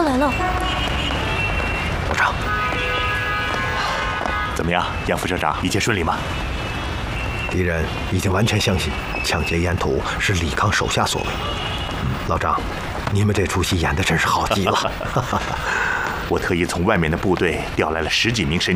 来了。 老张， 怎么样，杨副社长，一切顺利吗？ 敌人已经完全相信抢劫沿途是李康手下所为。老张，你们这出戏演的真是好极了。 我特意从外面的部队调来了10几名神